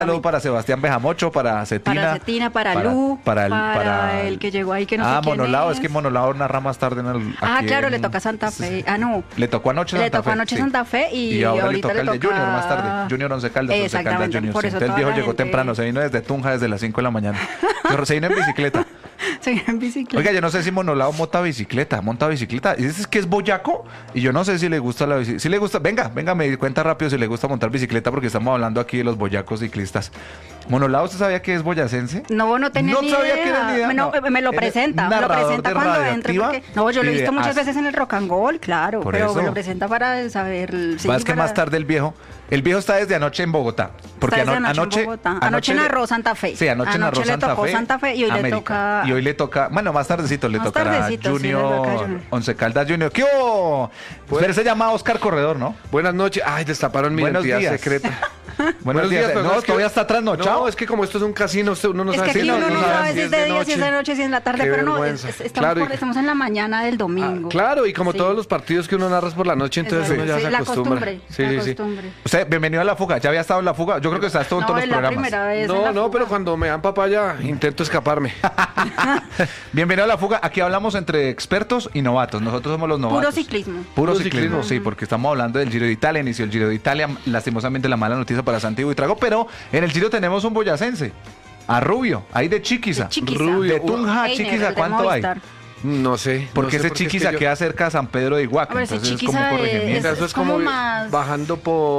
saludo para Sebastián Bejamocho, para Cetina. Para Cetina, para Lu, para el que llegó ahí que no sé quién Monolao, es. es que Monolao narra más tarde claro, le toca Santa Fe. No. Le tocó anoche Santa Fe y ahora ahorita le toca el de Junior más tarde. Junior Once Caldas, Once Caldas Junior. Por eso Entonces el viejo llegó temprano, se vino desde Tunja desde las 5 de la mañana. Se vino en bicicleta. Oiga, yo no sé si Monolao monta bicicleta. Y dices que es boyaco y yo no sé si le gusta la bicicleta. Si le gusta, venga, me di cuenta rápido si le gusta montar bicicleta porque estamos hablando aquí de los boyacos ciclistas. Monolao, ¿usted sabía que es boyacense? No tenía ni sabía idea. Que era ni idea. No, me lo presenta cuando entre. No, yo lo he visto muchas veces en el Rock and Roll, claro, pero me lo presenta para saber. Más que más tarde el viejo está desde anoche en Bogotá. Porque anoche narró Santa Fe. Sí, anoche narró Santa Fe y hoy le toca. Y hoy le toca, bueno, más tardecito le tocará Junior, Once Caldas Junior. ¿Qué hubo? Usted se llama Oscar Corredor, ¿no? Buenas noches. Ay, destaparon mi identidad secreta. Buenos días. No, todavía está trasnochado. No, es que como esto es un casino, uno no sabe. Es que aquí uno no sabe si es de día, si es de noche, si es en la tarde, pero no, estamos en la mañana del domingo. Claro, y como todos los partidos que uno narra es por la noche, entonces uno ya se acostumbra. Sí. Usted, bienvenido a La Fuga. ¿Ya había estado en La Fuga? Yo creo que está todo en todos los programas. No, pero cuando me dan papaya, intento escaparme. Bienvenido a La Fuga. Aquí hablamos entre expertos y novatos. Nosotros somos los novatos. Puro ciclismo, sí, porque estamos hablando del Giro de Italia. Inició el Giro de Italia, lastimosamente la mala noticia para Santiago y Trago, pero en el Giro tenemos un boyacense, a Rubio, ahí de Chiquiza. Rubio. De Tunja a Chiquiza, ¿cuánto hay? No sé. Porque ese Chiquiza queda cerca de San Pedro de Iguaca. Entonces es como corregimiento. Eso es como más bajando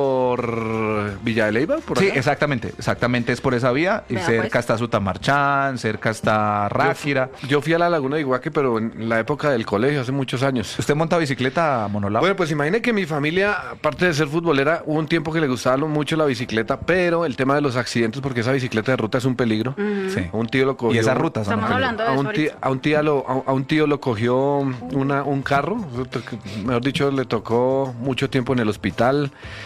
por Villa de Leyva, por sí, acá. exactamente es por esa vía. Y cerca está Sutamarchán, cerca está Ráquira. Yo fui a la Laguna de Iguaque, pero en la época del colegio, hace muchos años. ¿Usted monta bicicleta, Monolao? Bueno, pues imagine que mi familia, aparte de ser futbolera, hubo un tiempo que le gustaba mucho la bicicleta, pero el tema de los accidentes, porque esa bicicleta de ruta es un peligro. Sí. Un tío lo cogió. Y esas rutas son Estamos hablando de eso a un tío lo cogió un carro, mejor dicho, le tocó mucho tiempo en el hospital.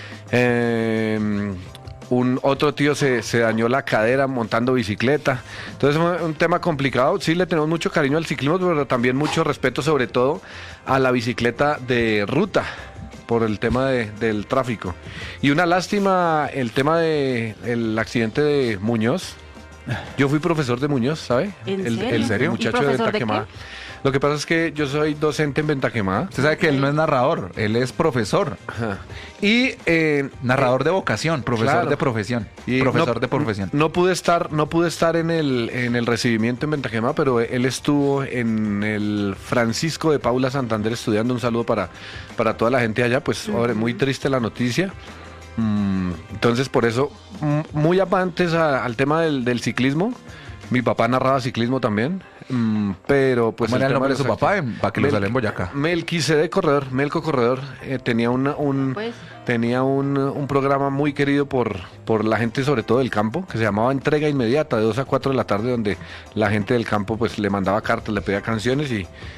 Otro tío se dañó la cadera montando bicicleta. Entonces fue un tema complicado. Sí, le tenemos mucho cariño al ciclismo, pero también mucho respeto, sobre todo a la bicicleta de ruta, por el tema del tráfico. Y una lástima el tema del accidente de Muñoz. Yo fui profesor de Muñoz, ¿sabe? ¿En serio? El muchacho de Venta Quemada. Lo que pasa es que yo soy docente en Venta Quemada. Usted sabe que él no es narrador, él es profesor. Ajá. Y narrador de vocación, profesor claro. de profesión. Y profesor de profesión. No pude estar en el recibimiento en Venta Quemada, pero él estuvo en el Francisco de Paula Santander estudiando. Un saludo para toda la gente allá. Pues muy triste la noticia. Entonces, por eso, muy amantes al tema del ciclismo. Mi papá narraba ciclismo también, pero pues... ¿Cómo era el nombre de su papá? Para que lo salen en Boyacá. Melquisedec Corredor, Melco Corredor, tenía un programa muy querido por la gente, sobre todo del campo, que se llamaba Entrega Inmediata, de 2 a 4 de la tarde, donde la gente del campo pues le mandaba cartas, le pedía canciones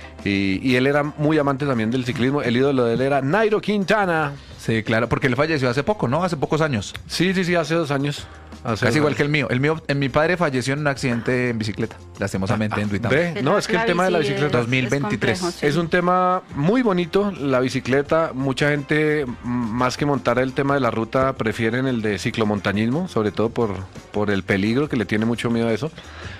y él era muy amante también del ciclismo. El ídolo de él era Nairo Quintana. Sí, claro, porque él falleció hace poco, ¿no? Hace pocos años. Sí, hace 2 años. Casi igual que el mío. Mi padre falleció en un accidente en bicicleta, lastimosamente en Duitama. No, es que el tema de la bicicleta 2023 es un tema muy bonito. La bicicleta, mucha gente, más que montar el tema de la ruta, prefieren el de ciclomontañismo, sobre todo por el peligro, que le tiene mucho miedo a eso.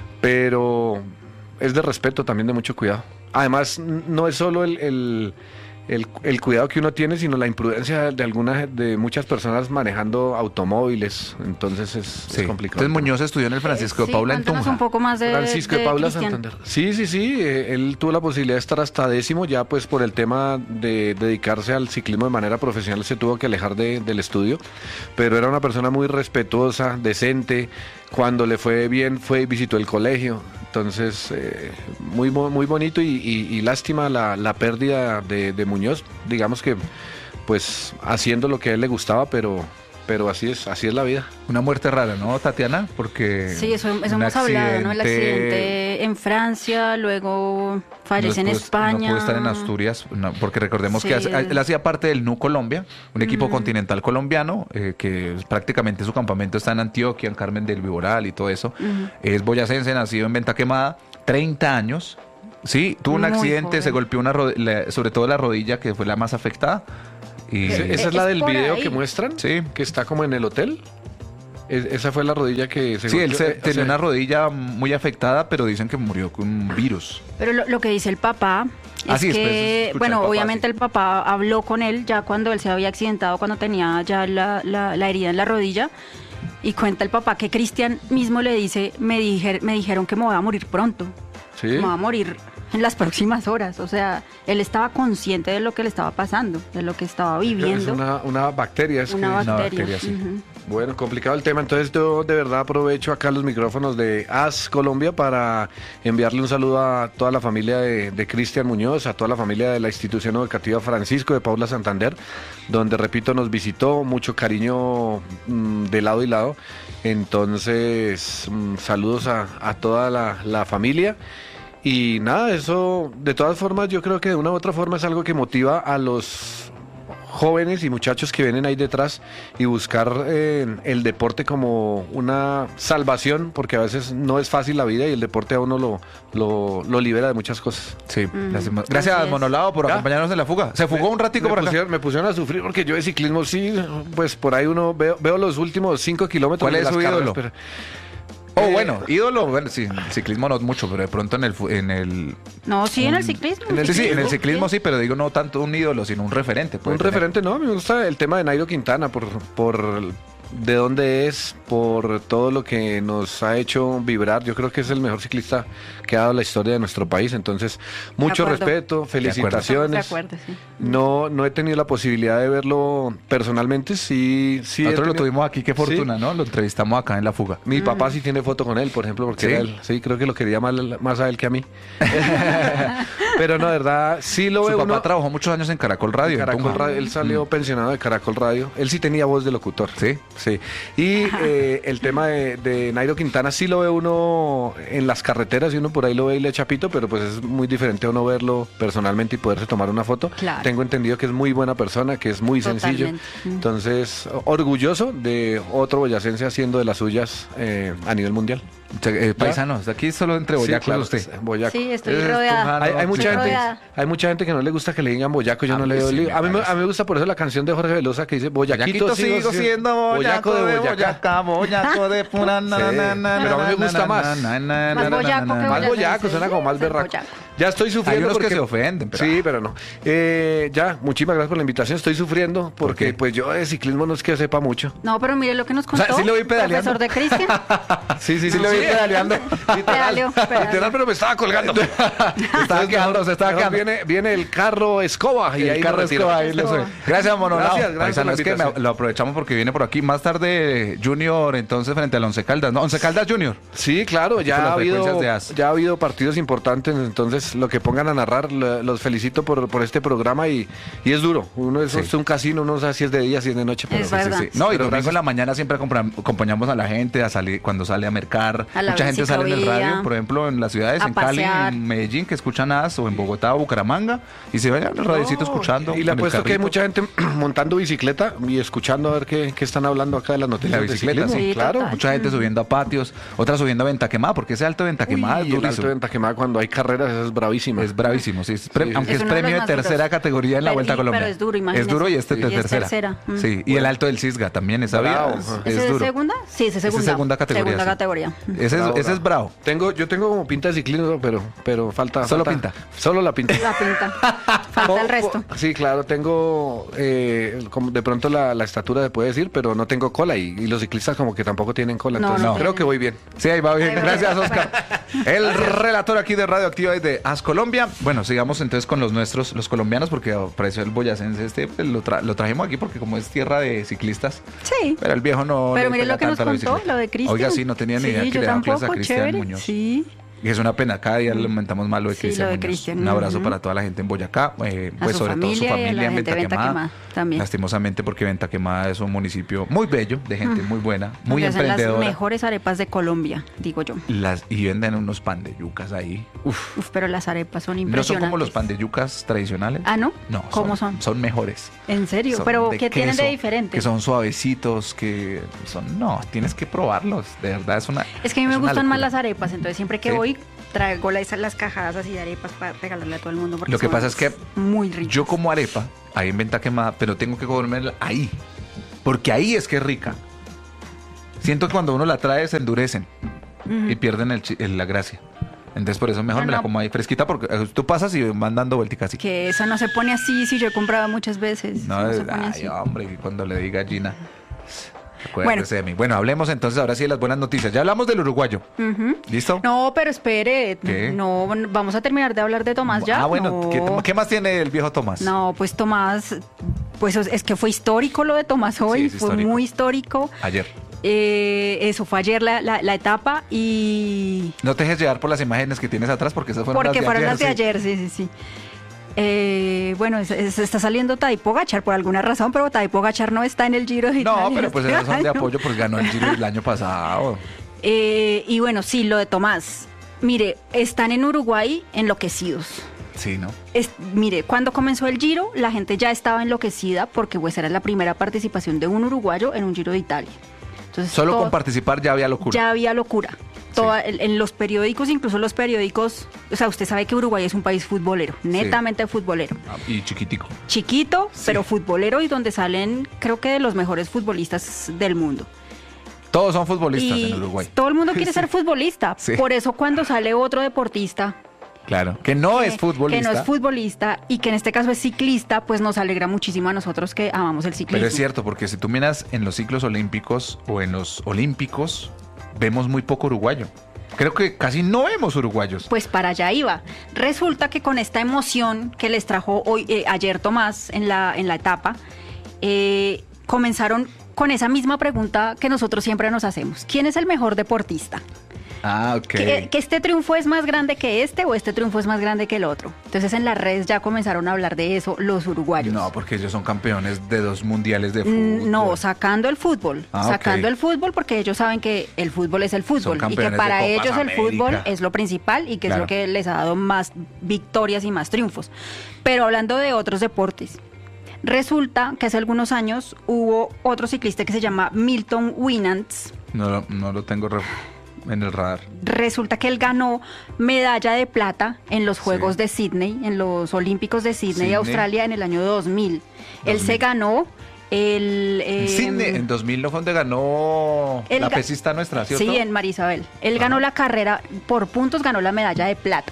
Pero es de respeto, también de mucho cuidado. Además, no es solo el cuidado que uno tiene, sino la imprudencia de muchas personas manejando automóviles. Entonces es complicado. Entonces Muñoz estudió en el Francisco de Paula en Tunja. Un poco más de Francisco de Paula Santander. Sí. Él tuvo la posibilidad de estar hasta 10º, ya pues por el tema de dedicarse al ciclismo de manera profesional se tuvo que alejar del estudio, pero era una persona muy respetuosa, decente. Cuando le fue bien, visitó el colegio. Entonces, muy bonito y lástima la pérdida de Muñoz. Digamos que, pues, haciendo lo que a él le gustaba, pero así es la vida. Una muerte rara, ¿no, Tatiana? Porque sí, eso hemos hablado, ¿no? El accidente en Francia, luego fallece en España. No pudo estar en Asturias, porque recordemos que él hacía parte del NU Colombia, un equipo continental colombiano, que prácticamente su campamento está en Antioquia, en Carmen del Viboral y todo eso. Es boyacense, nacido en Venta Quemada, 30 años. Sí, tuvo un accidente, joven. Se golpeó sobre todo la rodilla, que fue la más afectada. ¿Esa es la del video ahí que muestran? Sí. Que está como en el hotel. Esa fue la rodilla que... Sí, él tenía una rodilla muy afectada, pero dicen que murió con un virus. Pero lo que dice el papá es que, bueno, obviamente el papá habló con él ya cuando él se había accidentado, cuando tenía ya la herida en la rodilla, y cuenta el papá que Cristian mismo le dice, me dijeron que me voy a morir pronto. ¿Sí? Me voy a morir en las próximas horas. O sea, él estaba consciente de lo que le estaba pasando, de lo que estaba viviendo. Es una bacteria. Una bacteria, sí. Bueno, complicado el tema. Entonces yo de verdad aprovecho acá los micrófonos de AS Colombia para enviarle un saludo a toda la familia de Cristian Muñoz, a toda la familia de la institución educativa Francisco de Paula Santander, donde, repito, nos visitó, mucho cariño de lado y lado. Entonces, saludos a toda la familia. Y nada, eso de todas formas yo creo que de una u otra forma es algo que motiva a los jóvenes y muchachos que vienen ahí detrás y buscar el deporte como una salvación, porque a veces no es fácil la vida y el deporte a uno lo libera de muchas cosas. Sí, gracias Monolao por acompañarnos en la fuga. Se fugó un ratico por acá. Me pusieron a sufrir porque yo de ciclismo sí, pues por ahí uno veo los últimos 5 kilómetros. ¿Cuál es su ídolo? Bueno, ídolo, bueno, sí, ciclismo no mucho, pero de pronto en el... No, sí, en el ciclismo. En el ciclismo sí, pero digo no tanto un ídolo, sino un referente. Un referente, no, me gusta el tema de Nairo Quintana por de dónde es, por todo lo que nos ha hecho vibrar. Yo creo que es el mejor ciclista que ha dado la historia de nuestro país. Entonces, mucho respeto, felicitaciones. De acuerdo, sí. No he tenido la posibilidad de verlo personalmente. Sí. Nosotros lo tuvimos aquí, qué fortuna, ¿no? Lo entrevistamos acá en La Fuga. Mi papá sí tiene foto con él, por ejemplo, porque era él. Sí, creo que lo quería más a él que a mí. Pero no, de verdad, sí lo veo. Su papá trabajó muchos años en Caracol Radio. Él salió pensionado de Caracol Radio. Él sí tenía voz de locutor. Sí. Y el tema de Nairo Quintana sí lo ve uno en las carreteras y uno por ahí lo ve y le echa pito, pero pues es muy diferente a uno verlo personalmente y poderse tomar una foto. Claro. Tengo entendido que es muy buena persona, que es muy sencillo. Entonces, orgulloso de otro boyacense haciendo de las suyas a nivel mundial. Paisanos, aquí solo entre boyacos, claro, usted. Boyaco. Sí, estoy rodeada. Hay mucha gente que no le gusta que le digan boyaco, yo no le doy. A mí me gusta por eso la canción de Jorge Velosa que dice boyaquito sigo siendo boyaco de Boyacá, boyaco de pura pero a mí me gusta más. Más boyaco que más boyaco, suena como más berraco. Ya estoy sufriendo. Hay unos porque que se ofenden. Pero... Sí, pero no. Ya, muchísimas gracias por la invitación. Estoy sufriendo porque pues yo de ciclismo no es que sepa mucho. No, pero mire lo que nos contó. O sea, sí lo vi pedaleando. Profesor de Cristian. Sí, lo vi pedaleando. Literal, pero me estaba colgando. Se estaba quedando. Viene el carro escoba. Y el carro escoba. Gracias, Monolao. Gracias. Es que lo aprovechamos porque viene por aquí más tarde Junior, entonces frente al Once Caldas. ¿No? Once Caldas Junior. Sí, claro, ya ha habido partidos importantes, entonces lo que pongan a narrar, los felicito por este programa y es duro. Uno es un casino, uno no sabe si es de día, si es de noche. Pero sí. No, y domingo en la mañana siempre acompañamos a la gente a salir cuando sale a mercar. Mucha gente sale en el radio, por ejemplo, en las ciudades, en Cali, en Medellín, que escuchan AS, o en Bogotá o Bucaramanga, y se vayan al radiocito escuchando. Y le apuesto que hay mucha gente montando bicicleta y escuchando a ver qué están hablando acá de las noticias. La bicicleta, sí, claro. Total. Mucha gente subiendo a patios, otra subiendo a Venta Quemada, porque ese alto de Venta Quemada es durísimo. El alto de Venta Quemada cuando hay carreras es bravísimo. Es bravísimo, sí. Aunque es premio de tercera categoría en la Vuelta a Colombia. Pero es duro, imagínese. Es duro y este de tercera. Sí, y el alto del Cisga también, esa vía es duro. ¿Segunda? Sí, ese es segunda categoría. Ese es bravo. Yo tengo como pinta de ciclismo, pero falta... Solo pinta. Solo la pinta. Falta el resto. Sí, claro, tengo como de pronto la estatura se puede decir, pero no tengo cola y los ciclistas como que tampoco tienen cola, entonces creo que voy bien. Sí, ahí va bien. Gracias, Oscar. El relator aquí de Radioactiva desde AS Colombia. Bueno, sigamos entonces con los nuestros, los colombianos, porque apareció el boyacense pues, lo trajimos aquí porque como es tierra de ciclistas. Sí. Pero el viejo no. Pero mire lo que nos contó, lo de Cristian. Oiga, sí, no tenía ni idea que le daban clases a Cristian Muñoz. Sí. Y es una pena, cada día le lamentamos más lo de Cristian. Un abrazo para toda la gente en Boyacá, pues sobre todo su familia en Venta Quemada. También. Lastimosamente porque Venta Quemada es un municipio muy bello, de gente muy buena, muy emprendedora. Son las mejores arepas de Colombia, digo yo. Y venden unos pan de yucas ahí. Uf, pero las arepas son impresionantes. ¿No son como los pan de yucas tradicionales? ¿Ah, no? No. ¿Cómo son? Son mejores. ¿En serio? ¿Pero qué tienen de diferente? Que son suavecitos, que son... No, tienes que probarlos, de verdad es una... Es que a mí me gustan más las arepas, entonces siempre que voy traigo las cajadas así de arepas para regalarle a todo el mundo. Lo que pasa es que muy ricas. Yo como arepa ahí en Venta Quemada, pero tengo que comerla ahí, porque ahí es que es rica. Siento que cuando uno la trae se endurecen y pierden la gracia. Entonces por eso mejor me la como ahí fresquita, porque tú pasas y van dando vuelticas así. Que esa no se pone así, si yo he comprado muchas veces. No, se pone ay, así. hombre, cuando le diga Gina, acuérdese de mí. Bueno, hablemos entonces ahora sí de las buenas noticias. Ya hablamos del uruguayo. ¿Listo? No, pero espere. ¿Qué? No, vamos a terminar de hablar de Tomás ya. Ah, bueno, no. ¿qué más tiene el viejo Tomás? No, pues Tomás, pues es que fue histórico lo de Tomás hoy, Sí, fue histórico. muy histórico. Ayer. Eso fue ayer la etapa y... No te dejes llevar por las imágenes que tienes atrás porque esas fueron Porque fueron las de sí. ayer, sí. Bueno, está saliendo Tadej Pogačar por alguna razón, pero Tadej Pogačar no está en el Giro de Italia. No, pero pues esas son de apoyo, pues ganó el Giro el año pasado. Y bueno, sí, lo de Tomás. Mire, están en Uruguay enloquecidos. Sí, ¿no? Mire, cuando comenzó el Giro, la gente ya estaba enloquecida porque pues era la primera participación de un uruguayo en un Giro de Italia. Entonces, Solo con participar ya había locura. Ya había locura. En los periódicos, incluso los periódicos, o sea, usted sabe que Uruguay es un país futbolero, netamente futbolero. Y chiquitico. Chiquito, pero futbolero, y donde salen, creo que de los mejores futbolistas del mundo. Todos son futbolistas en Uruguay. Todo el mundo quiere ser futbolista. Sí. Por eso cuando sale otro deportista... Claro, que no es futbolista. Que no es futbolista y que en este caso es ciclista, pues nos alegra muchísimo a nosotros que amamos el ciclismo. Pero es cierto, porque si tú miras en los ciclos olímpicos o en los olímpicos, vemos muy poco uruguayo. Creo que casi no vemos uruguayos. Pues para allá iba. Resulta que con esta emoción que les trajo ayer Tomás en la etapa, comenzaron con esa misma pregunta que nosotros siempre nos hacemos. ¿Quién es el mejor deportista? Ah, ok. ¿Que este triunfo es más grande que este o este triunfo es más grande que el otro? Entonces en las redes ya comenzaron a hablar de eso los uruguayos. No, porque ellos son campeones de 2 mundiales de fútbol. No, sacando el fútbol. Sacando el fútbol porque ellos saben que el fútbol es el fútbol y que para ellos el fútbol es lo principal y que es lo que les ha dado más victorias y más triunfos. Pero hablando de otros deportes, resulta que hace algunos años hubo otro ciclista que se llama Milton Winans. No lo tengo en el radar. Resulta que él ganó medalla de plata en los Juegos de Sydney, en los Olímpicos de Sydney, Australia, en el año 2000. Él se ganó en Sydney, en 2000 no fue donde ganó la pesista nuestra, ¿cierto? Sí, en Marisabel. Él ganó la carrera, por puntos ganó la medalla de plata.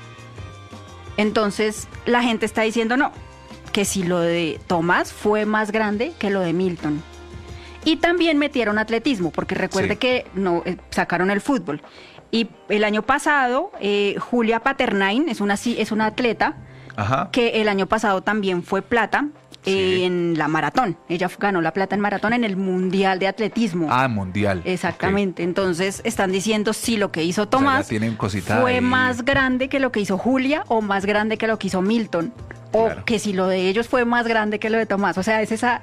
Entonces, la gente está diciendo no, que si lo de Tomás fue más grande que lo de Milton. Y también metieron atletismo, porque recuerde que no sacaron el fútbol. Y el año pasado, Julia Paternain es una atleta que el año pasado también fue plata en la maratón. Ella ganó la plata en maratón en el Mundial de Atletismo. Ah, Mundial. Exactamente. Entonces están diciendo si lo que hizo Tomás fue más grande que lo que hizo Julia o más grande que lo que hizo Milton. O que si lo de ellos fue más grande que lo de Tomás. O sea, es esa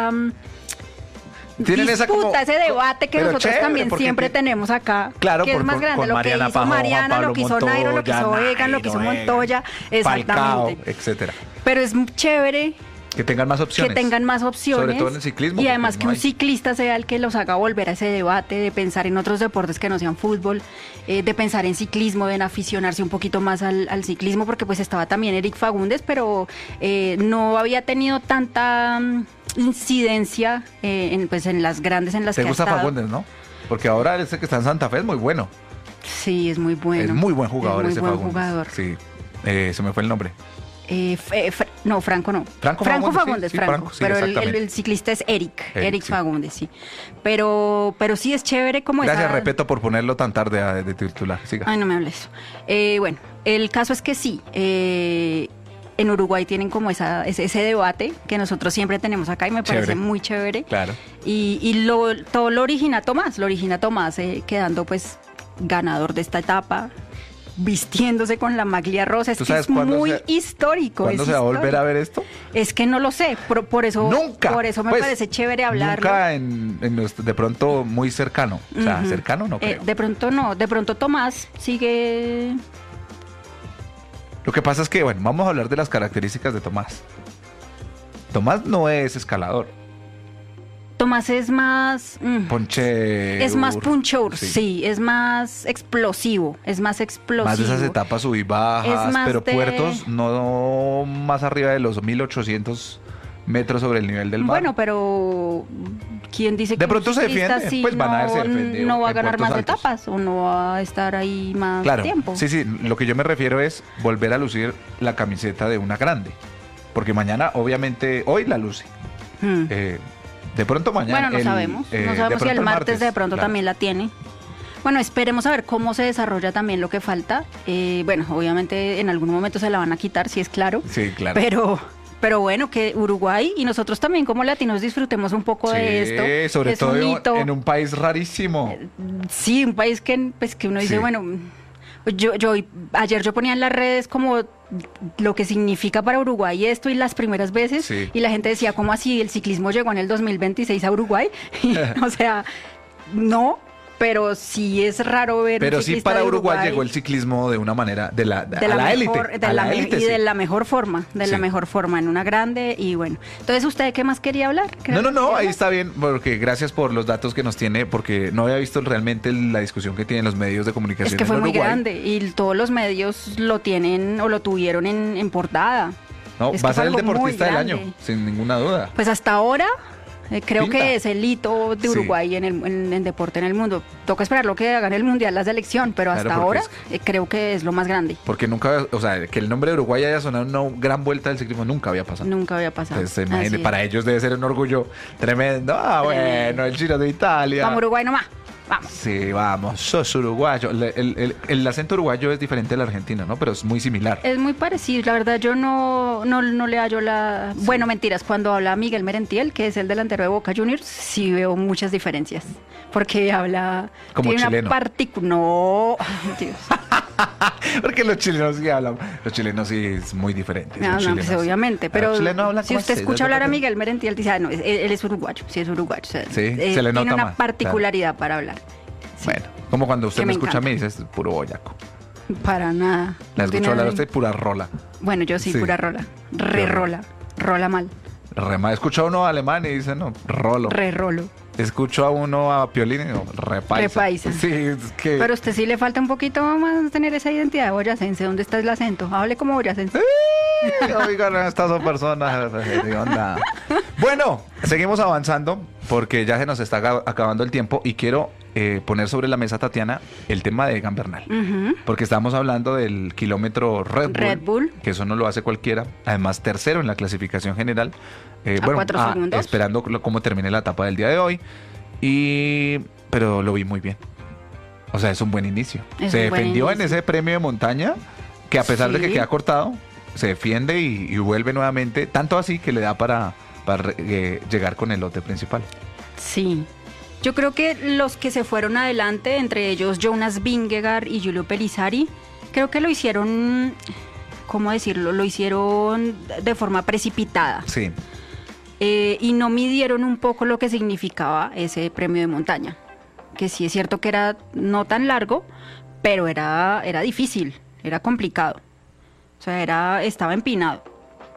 tienen disputa, ese debate que nosotros chévere, también siempre tenemos acá. Claro, que es más grande lo que hizo Mariana, lo que hizo Nairo, lo que hizo Egan, lo que hizo Montoya, exactamente, Falcao, etcétera. Pero es chévere que tengan más opciones. Sobre todo en el ciclismo. Y además que un ciclista sea el que los haga volver a ese debate, de pensar en otros deportes que no sean fútbol, de pensar en ciclismo, de aficionarse un poquito más al ciclismo, porque pues estaba también Eric Fagundes, pero no había tenido tanta incidencia en las grandes en las que ha estado. ¿Te gusta Fagundes, no? Porque ahora ese que está en Santa Fe es muy bueno. Sí, es muy bueno. Es muy buen jugador ese Fagundes. Jugador. Sí, se me fue el nombre. No, Franco no. Franco Fagundes, sí, Franco. Sí, pero el ciclista es Eric sí. Fagundes, sí. Pero sí es chévere como Gracias, respeto por ponerlo tan tarde de titular. Siga. Ay, no me hables. Bueno, el caso es que sí. En Uruguay tienen como ese debate que nosotros siempre tenemos acá y me parece muy chévere. Claro. Y todo lo origina Tomás. Quedando pues ganador de esta etapa, vistiéndose con la maglia rosa. Es muy histórico. ¿Cuándo se va a volver a ver esto? Es que no lo sé, por eso, nunca. Por eso me parece chévere hablarlo. Nunca de pronto muy cercano. O sea, cercano no creo. De pronto no. De pronto Tomás sigue... Lo que pasa es que, bueno, vamos a hablar de las características de Tomás. Tomás no es escalador. Tomás es más... Ponche. Es más puncheur, sí. Es más explosivo, Más de esas etapas sub y bajas, pero puertos no más arriba de los 1800 metros sobre el nivel del mar. Bueno, pero ¿quién dice que de pronto se defiende? Sí, pues van a verse defendidos. No va a ganar más etapas o no va a estar ahí más tiempo. Sí, lo que yo me refiero es volver a lucir la camiseta de una grande. Porque mañana, obviamente, hoy la luce. De pronto mañana. Bueno, no sabemos si el martes de pronto también la tiene. Bueno, esperemos a ver cómo se desarrolla también lo que falta. Bueno, obviamente en algún momento se la van a quitar, si es claro. Sí, claro. Pero bueno, que Uruguay y nosotros también como latinos disfrutemos un poco de esto. Sí, sobre todo en un país rarísimo. Sí, un país que uno dice, bueno, ayer yo ponía en las redes como lo que significa para Uruguay esto y las primeras veces, y la gente decía, ¿cómo así? El ciclismo llegó en el 2026 a Uruguay. O sea, no. Pero sí es raro ver. Pero sí para Uruguay llegó el ciclismo de una manera de la élite. Y de la mejor forma, la mejor forma, en una grande. Y bueno, entonces, ¿usted qué más quería hablar? No, ahí está bien, porque gracias por los datos que nos tiene, porque no había visto realmente la discusión que tienen los medios de comunicación. Es que fue muy grande y todos los medios lo tienen o lo tuvieron en portada. No, va a ser el deportista del año, sin ninguna duda. Pues hasta ahora creo que es el hito de Uruguay en el deporte en el mundo. Toca esperar lo que hagan el Mundial, la selección, pero hasta ahora creo que es lo más grande. Nunca, o sea, que el nombre de Uruguay haya sonado en una gran vuelta del ciclismo nunca había pasado. Nunca había pasado. Entonces, imagínate, para ellos debe ser un orgullo tremendo. Bueno, el Giro de Italia. Vamos Uruguay nomás. Vamos. Sí, vamos, sos uruguayo. El acento uruguayo es diferente al argentino, ¿no? Pero es muy similar. Es muy parecido, la verdad yo no le hallo la... Sí. Bueno, mentiras, cuando habla Miguel Merentiel, que es el delantero de Boca Juniors, sí veo muchas diferencias. Porque habla... Como chileno. No, Dios. Porque los chilenos sí hablan. Los chilenos sí es muy diferente. No, pues obviamente. Pero si usted escucha hablar a Miguel Merentiel, dice, no, él es uruguayo. Sí, es uruguayo. O sea, sí, se le nota tiene una particularidad para hablar. Sí. Bueno, como cuando usted me escucha a mí, dice, es puro boyaco. Para nada. La escucho hablar a usted, pura rola. Bueno, yo sí, pura rola. Rola. Rola mal. Escucho a uno alemán y dice, no, rolo. Rolo. Escucho a uno a Piolín y digo, repaisa. Sí, es que... Pero a usted sí le falta un poquito más tener esa identidad boyacense. ¿Dónde está el acento? Hable como boyacense. Oigan, estas son personas de onda. Bueno, seguimos avanzando porque ya se nos está acabando el tiempo y quiero poner sobre la mesa, Tatiana, el tema de Egan Bernal. Porque estamos hablando del kilómetro Red Bull, que eso no lo hace cualquiera. Además, tercero en la clasificación general. 4 segundos. Esperando cómo termine la etapa del día de hoy. Pero lo vi muy bien. O sea, es un buen inicio. Se defendió en ese premio de montaña, que a pesar de que queda cortado, se defiende y vuelve nuevamente. Tanto así que le da para llegar con el lote principal. Sí. Yo creo que los que se fueron adelante, entre ellos Jonas Vingegaard y Giulio Pellizzari, creo que lo hicieron, ¿cómo decirlo? Lo hicieron de forma precipitada. Sí. Y no midieron un poco lo que significaba ese premio de montaña. Que sí es cierto que era no tan largo, pero era difícil, era complicado. O sea, estaba empinado.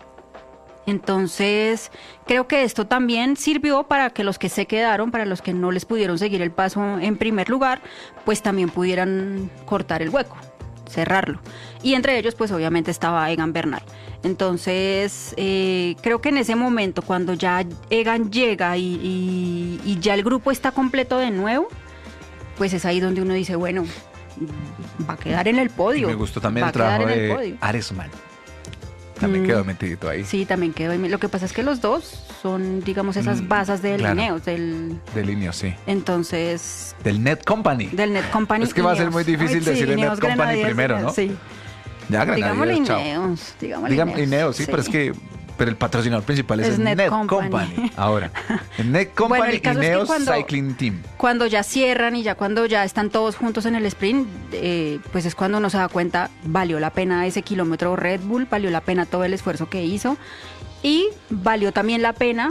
Entonces, creo que esto también sirvió para que los que se quedaron, para los que no les pudieron seguir el paso en primer lugar, pues también pudieran cortar el hueco, cerrarlo. Y entre ellos, pues obviamente estaba Egan Bernal. Entonces, creo que en ese momento, cuando ya Egan llega y ya el grupo está completo de nuevo, pues es ahí donde uno dice, bueno, va a quedar en el podio. Me gustó también el trabajo de Aresman. También quedó metidito ahí. Sí, también quedó. Lo que pasa es que los dos son, digamos, esas basas de Ineos. De Ineos, sí. Entonces... Del Net Company. Es que va a ser muy difícil decir el Net Company primero, ¿no? Sí. Ya, digámosle Ineos. Ineos, sí, pero es que... Pero el patrocinador principal es el Net Company. Ahora, el Net Company y Ineos Cycling Team. Cuando ya cierran y cuando ya están todos juntos en el sprint, pues es cuando uno se da cuenta, valió la pena ese kilómetro Red Bull, valió la pena todo el esfuerzo que hizo y valió también la pena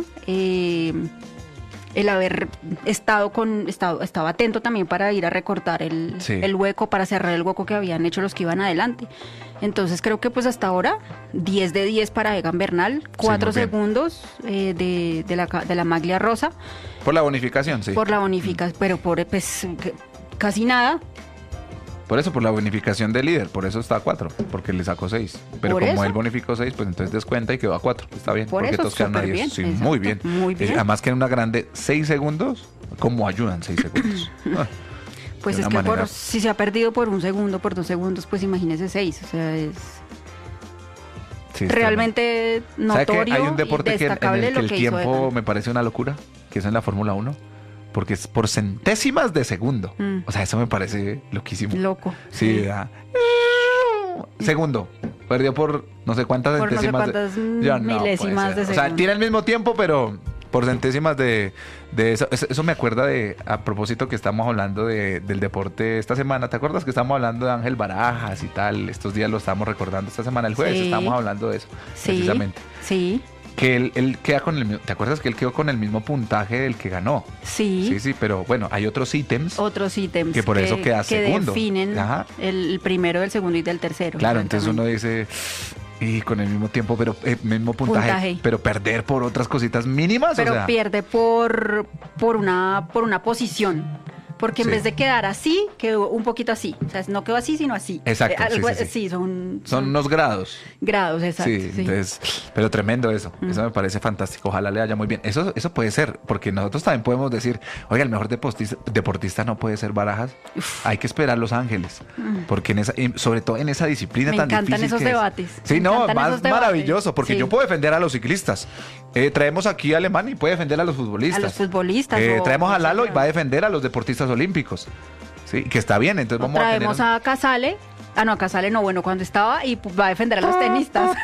el haber estado atento también para ir a recortar el hueco, para cerrar el hueco que habían hecho los que iban adelante. Entonces creo que pues hasta ahora 10 de 10 para Egan Bernal, 4 segundos de la maglia rosa. Por la bonificación, sí. Por la bonificación, pero por pues casi nada. Por eso, por la bonificación del líder, por eso está a 4, porque le sacó 6. Pero por como eso. Él bonificó 6, pues entonces descuenta y quedó a 4. Está bien, por porque eso, todos quedaron a 10. bien, Sí, exacto, muy bien. Muy bien. Además que en una grande 6 segundos, ¿cómo ayudan 6 segundos? Pues es que si se ha perdido por 1 segundo, por 2 segundos, pues imagínese 6. O sea, es realmente notorio. Hay un deporte y destacable en el que el tiempo me parece una locura, que es en la Fórmula 1. Porque es por centésimas de segundo. O sea, eso me parece loquísimo. Loco. Sí, ¿verdad? Segundo. Perdió por no sé cuántas centésimas. No sé cuántas milésimas de segundo. O sea, tiene el mismo tiempo, pero por centésimas de eso. Eso me acuerda a propósito que estamos hablando del deporte esta semana. ¿Te acuerdas que estamos hablando de Ángel Barajas y tal? Estos días lo estamos recordando. Esta semana, el jueves, estábamos hablando de eso. Sí, precisamente. Sí. Que él queda con el mismo. ¿Te acuerdas que él quedó con el mismo puntaje del que ganó? Sí. Sí, pero bueno, hay otros ítems. Que por eso queda segundo. Que definen el primero, del segundo y del tercero. Claro, entonces uno dice, y con el mismo tiempo, pero mismo puntaje, pero perder por otras cositas mínimas. Pero pierde por una posición. Porque en vez de quedar así, quedó un poquito así. O sea, no quedó así, sino así. Exacto. Sí, son unos grados. Grados, exacto. Sí, entonces, pero tremendo eso. Eso me parece fantástico. Ojalá le vaya muy bien. Eso puede ser, porque nosotros también podemos decir, oiga, el mejor deportista no puede ser Barajas. Hay que esperar Los Ángeles. Porque sobre todo en esa disciplina tan difícil. Me encantan esos debates. Sí, no, más maravilloso, porque yo puedo defender a los ciclistas. Traemos aquí a Alemán y puede defender a los futbolistas. A los futbolistas. Traemos a Lalo y va a defender a los deportistas olímpicos. Sí, que está bien, entonces vamos traemos a Casale. No, a Casale no, bueno, cuando estaba y va a defender a los tenistas.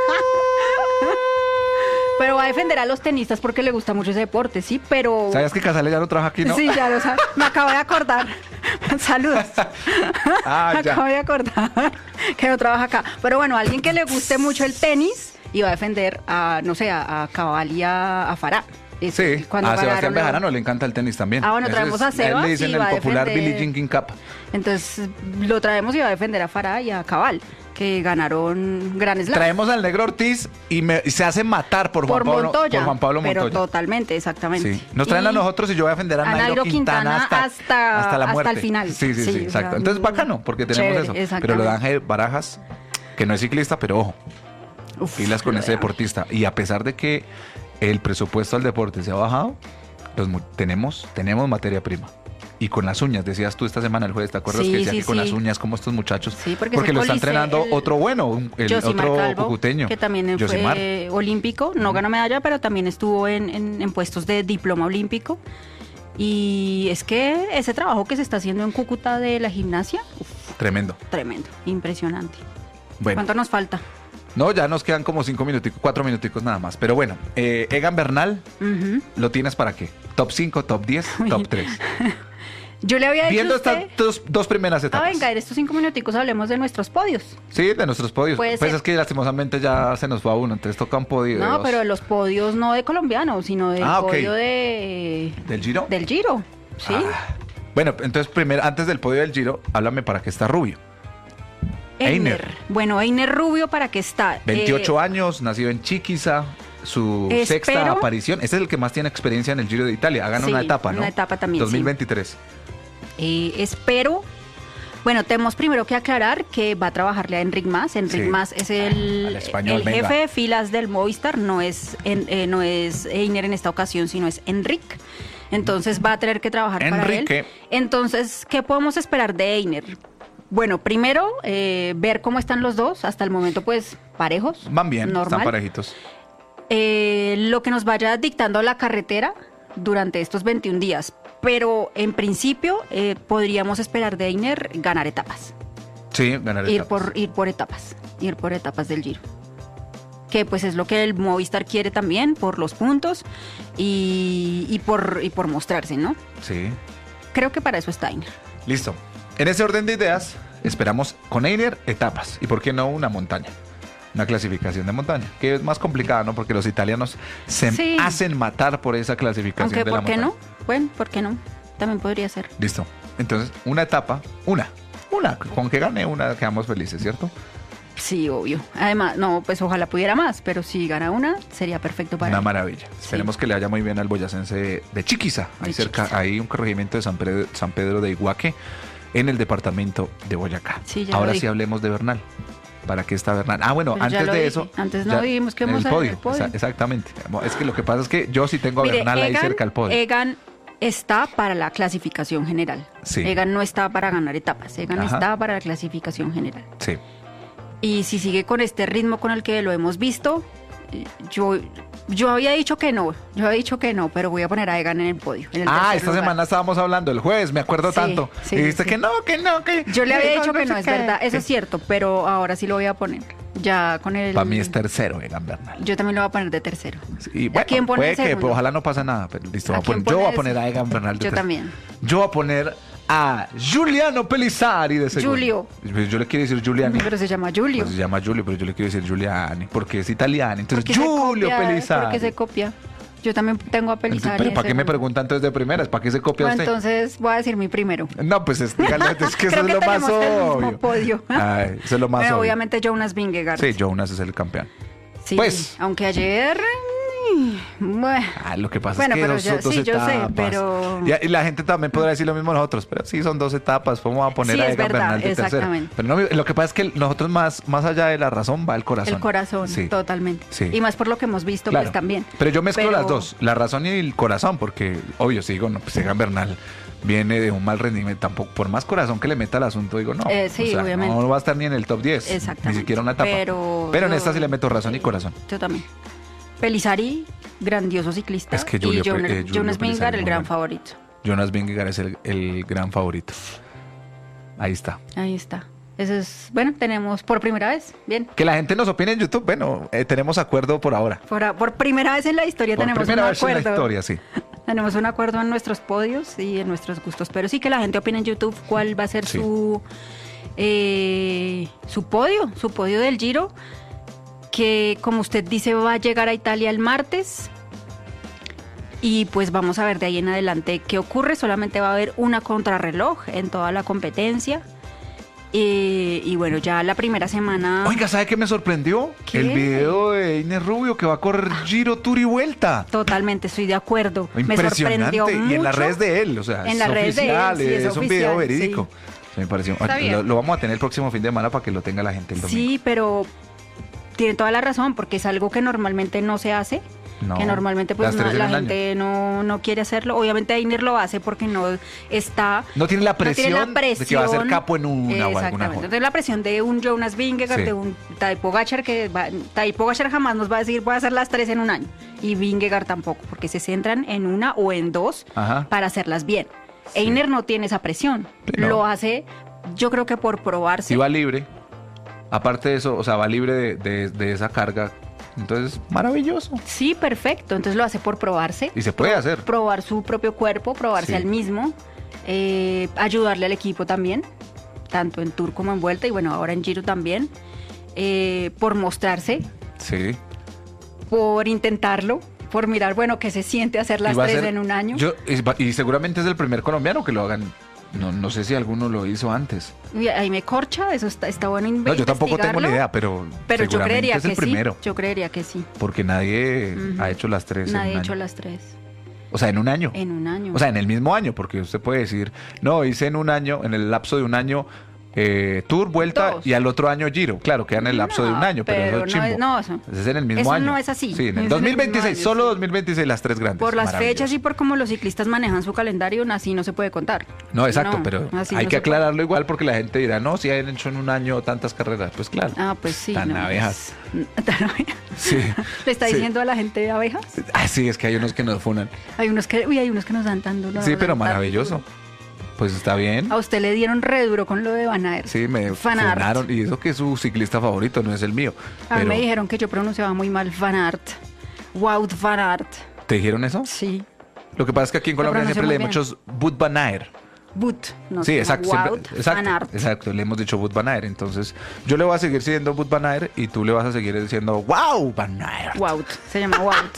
Pero va a defender a los tenistas porque le gusta mucho ese deporte, sí, pero... ¿Sabías que Casale ya no trabaja aquí, no? Sí, ya lo sabes. Me acabo de acordar. Saludos. Me acabo de acordar que no trabaja acá. Pero bueno, alguien que le guste mucho el tenis y va a defender a Cabal y a Farah. Sí, a Sebastián Bejarano le encanta el tenis también. Bueno, traemos a Sebas. Él le dicen el popular Billie Jean King Cup. Entonces lo traemos y va a defender a Farah y a Cabal, que ganaron Gran Slam. Traemos al Negro Ortiz y se hace matar por Juan Pablo Montoya. Pero totalmente, exactamente. Sí. Nos traen a nosotros y yo voy a defender a Nairo Quintana hasta la muerte. Hasta el final. Sí, exacto. Entonces bacano, porque tenemos eso. Pero lo de Ángel Barajas, que no es ciclista, pero ojo, pilas con ese deportista. Y a pesar de que el presupuesto al deporte se ha bajado, tenemos materia prima. Y con las uñas, decías tú esta semana, el jueves, ¿te acuerdas que decía que con las uñas, como estos muchachos? Sí, porque lo está entrenando otro bueno, otro cucuteño. Que también fue olímpico, no ganó medalla, pero también estuvo en puestos de diploma olímpico. Y es que ese trabajo que se está haciendo en Cúcuta de la gimnasia, tremendo, impresionante. Bueno. ¿Cuánto nos falta? No, ya nos quedan como 4 minuticos nada más. Pero bueno, Egan Bernal, ¿lo tienes para qué? ¿Top 5, top 10, top 3? Yo le había dicho viendo estas dos primeras etapas. Venga, en estos 5 minuticos hablemos de nuestros podios. Sí, de nuestros podios. Pues es que lastimosamente ya se nos va uno, entonces toca un podio. No, pero los podios no de colombianos, sino del podio ¿Del Giro? Del Giro, sí. Bueno, entonces primero, antes del podio del Giro, háblame para qué está Rubio. Einer. Bueno, Einer Rubio, ¿para qué está? 28 años, nacido en Chiquiza, su sexta aparición. Este es el que más tiene experiencia en el Giro de Italia. Ha ganado una etapa, ¿no? Una etapa también, 2023. Espero... Bueno, tenemos primero que aclarar que va a trabajarle a Enric Mas. Enric Mas es el jefe de filas del Movistar, no es Einer en esta ocasión, sino es Enric. Entonces va a tener que trabajar para él. Entonces, ¿qué podemos esperar de Einer? Bueno, primero, ver cómo están los dos. Hasta el momento, pues, parejos. Van bien, normal. Están parejitos. Lo que nos vaya dictando la carretera durante estos 21 días. Pero, en principio, podríamos esperar de Einer ganar etapas. Sí, ganar etapas. Ir por etapas del Giro. Que, pues, es lo que el Movistar quiere también, por los puntos y por mostrarse, ¿no? Sí. Creo que para eso está Einer. Listo. En ese orden de ideas, esperamos con Einer etapas. ¿Y por qué no una montaña? Una clasificación de montaña, que es más complicada, ¿no? Porque los italianos se hacen matar por esa clasificación. Aunque, de la montaña. ¿por qué no? Bueno, ¿por qué no? También podría ser. Listo. Entonces, una etapa, una. Con que gane una, quedamos felices, ¿cierto? Sí, obvio. Además, no, pues ojalá pudiera más, pero si gana una, sería perfecto para él. Una maravilla. Esperemos que le vaya muy bien al boyacense de Chiquiza. Ahí cerca, hay un corregimiento de San Pedro de Iguaque. en el departamento de Boyacá. Sí, ahora sí hablemos de Bernal. ¿Para qué está Bernal? Bueno, pero antes de eso... Antes no dijimos que vamos a ver el podio. Exactamente. Es que lo que pasa es que yo sí tengo a Bernal ahí cerca al podio. Egan está para la clasificación general. Sí. Egan no está para ganar etapas. Egan está para la clasificación general. Sí. Y si sigue con este ritmo con el que lo hemos visto, yo había dicho que no, pero voy a poner a Egan en el podio. Esta semana estábamos hablando el jueves, me acuerdo tanto. Y dijiste que no. Yo le había dicho que no, es verdad, eso es cierto, pero ahora sí lo voy a poner. Ya con el... Para mí es tercero, Egan Bernal. Yo también lo voy a poner de tercero. Y bueno, ¿quién pone puede que ojalá no pase nada, pero listo. Yo voy a poner a Egan Bernal de tercero. Yo también. Yo voy a poner a Giuliano Pellizzari de segundo. Giulio. Yo le quiero decir Giuliani. Pero se llama Giulio. Pues se llama Giulio, pero yo le quiero decir Giuliani, porque es italiano. Entonces, Giulio Pellizzari. Porque se copia. Yo también tengo a Pellizzari. Pero ¿para qué me preguntan entonces de primeras? ¿Para qué se copia usted? Entonces voy a decir mi primero. No, pues es que eso es lo más obvio. Podio. Eso es lo más obvio. Obviamente Jonas Vingegaard. Sí, Jonas es el campeón. Sí, pues, aunque ayer... Bueno, lo que pasa es que dos etapas. Yo sé, pero... Y la gente también podrá decir lo mismo a nosotros, pero sí son 2 etapas. ¿Cómo va a poner a Egan Bernal de tercero? Pero no, lo que pasa es que nosotros más allá de la razón va el corazón. El corazón, totalmente. Sí. Y más por lo que hemos visto, claro, pues también. Pero yo mezclo las dos, la razón y el corazón, porque obvio, sí digo, no, pues Egan Bernal viene de un mal rendimiento, tampoco, por más corazón que le meta al asunto, digo, no, obviamente. No va a estar ni en el top 10, ni siquiera una etapa. Pero en esta sí le meto razón y corazón. Yo también. Pellizzari, grandioso ciclista. Es que Jonas Vingegaard, el gran favorito. Jonas Vingegaard es el gran favorito. Ahí está. Eso es, bueno, tenemos por primera vez, bien. Que la gente nos opine en YouTube, bueno, tenemos acuerdo por ahora. Por primera vez en la historia tenemos un acuerdo. Por primera vez en la historia, sí. Tenemos un acuerdo en nuestros podios y en nuestros gustos, pero sí que la gente opine en YouTube cuál va a ser su podio del Giro, que como usted dice va a llegar a Italia el martes y pues vamos a ver de ahí en adelante qué ocurre. Solamente va a haber una contrarreloj en toda la competencia y bueno, ya la primera semana... Oiga, ¿sabe qué me sorprendió? ¿Qué? El video de Inés Rubio que va a correr Giro, Tour y Vuelta. Totalmente, estoy de acuerdo. Impresionante. Me sorprendió mucho. Y en las redes de él, o sea, en las redes oficial, de él, sí, es un video verídico. Sí. Me pareció. Lo vamos a tener el próximo fin de semana para que lo tenga la gente el domingo. Sí, pero tiene toda la razón, porque es algo que normalmente no se hace. No, que normalmente pues la gente no quiere hacerlo. Obviamente Einer lo hace porque no tiene la presión de que va a ser capo en una o alguna. No tiene la presión de un Jonas Vingegaard, de un Tadej Pogačar, Tadej Pogačar jamás nos va a decir voy a hacer las 3 en un año, y Vingegaard tampoco, porque se centran en una o en 2 para hacerlas bien. Sí. Einer no tiene esa presión, lo hace yo creo que por probarse. Y va libre, aparte de eso, o sea, va libre de esa carga. Entonces, maravilloso. Sí, perfecto. Entonces lo hace por probarse. Y se puede hacer. Probar su propio cuerpo, probarse al mismo, ayudarle al equipo también, tanto en Tour como en Vuelta, y bueno, ahora en Giro también, por mostrarse. Sí. Por intentarlo, por mirar, bueno, qué se siente hacer las 3 en un año. Y seguramente es el primer colombiano que lo hagan. No sé si alguno lo hizo antes. Ahí me corcha, eso está bueno investigarlo. No, yo tampoco tengo ni idea, pero yo creería es el primero. Sí. Yo creería que sí. Porque nadie ha hecho las 3 Nadie ha hecho las 3. O sea, en un año. En un año. O sea, en el mismo año, porque usted puede decir, no, hice en un año, en el lapso de un año, Tour, Vuelta, y al otro año Giro. Claro, queda en el lapso de un año, pero eso es chimbo. Eso es en el mismo año. Eso no es así. Sí, en el 2026, solo 2026 las 3 grandes. Por las fechas y por cómo los ciclistas manejan su calendario, así no se puede contar. No, exacto, pero hay que aclararlo igual, porque la gente dirá, no, si han hecho en un año tantas carreras. Pues claro. Pues sí. Tan abejas. Tan abejas. Sí. ¿Le está diciendo a la gente abejas? Sí, es que hay unos que nos funan. Hay unos que nos dan tan duro. Sí, pero maravilloso. Pues está bien. A usted le dieron re duro con lo de Van Aert. Sí, me funaron. Y eso que es su ciclista favorito, no es el mío. A mí me dijeron que yo pronunciaba muy mal Van Aert. Wout Van Aert. ¿Te dijeron eso? Sí. Lo que pasa es que aquí en Colombia siempre le hemos dicho Wout Van Aert. Sí, exacto. Van Aert. Exacto, le hemos dicho Wout Van Aert. Entonces, yo le voy a seguir diciendo Wout Van Aert y tú le vas a seguir diciendo Wow Van Aert. Wout, se llama Wout.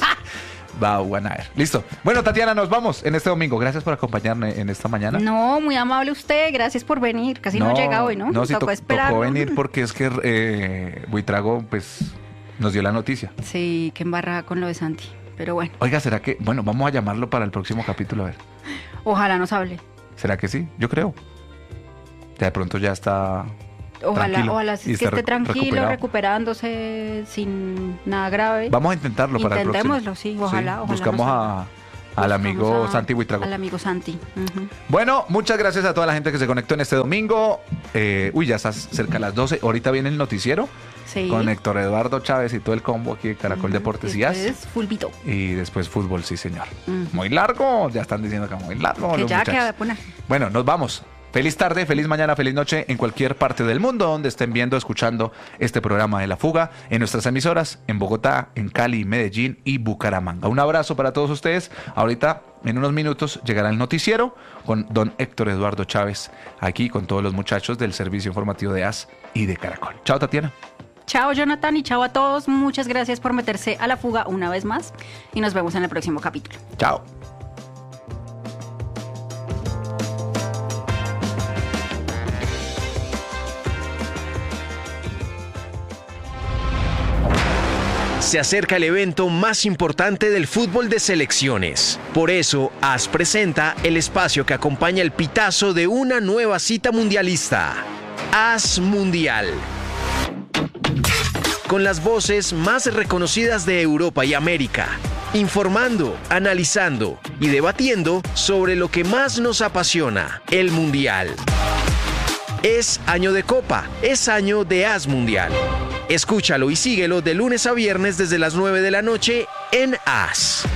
Van Aert. Listo. Bueno, Tatiana, nos vamos en este domingo. Gracias por acompañarme en esta mañana. No, muy amable usted. Gracias por venir. Casi no llega hoy, ¿no? No, sí, tocó venir porque es que Buitrago, pues, nos dio la noticia. Sí, qué embarrada con lo de Santi. Pero bueno. Oiga, ¿será que? Bueno, vamos a llamarlo para el próximo capítulo, a ver. Ojalá nos hable. ¿Será que sí? Yo creo. de pronto ya está Ojalá que esté tranquilo, recuperándose sin nada grave. Vamos a intentarlo para el próximo. Intentémoslo, sí, ojalá. Buscamos al amigo Santi Buitrago. Al amigo Santi. Bueno, muchas gracias a toda la gente que se conectó en este domingo. Ya está cerca de las 12. Ahorita viene el noticiero. Sí. Con Héctor Eduardo Chávez y todo el combo aquí de Caracol Deportes y después fulbito. Y después fútbol, sí señor. Muy largo, ya están diciendo que muy largo. Que ya queda de poner. Bueno, nos vamos. Feliz tarde, feliz mañana, feliz noche en cualquier parte del mundo donde estén viendo, escuchando este programa de La Fuga en nuestras emisoras en Bogotá, en Cali, Medellín y Bucaramanga. Un abrazo para todos ustedes. Ahorita, en unos minutos, llegará el noticiero con don Héctor Eduardo Chávez, aquí con todos los muchachos del servicio informativo de AS y de Caracol. Chao, Tatiana. Chao, Jonathan, y chao a todos. Muchas gracias por meterse a La Fuga una vez más y nos vemos en el próximo capítulo. Chao. Se acerca el evento más importante del fútbol de selecciones. Por eso, AS presenta el espacio que acompaña el pitazo de una nueva cita mundialista. AS Mundial. Con las voces más reconocidas de Europa y América. Informando, analizando y debatiendo sobre lo que más nos apasiona, el Mundial. Es año de Copa, es año de AS Mundial. Escúchalo y síguelo de lunes a viernes desde las 9 de la noche en AS.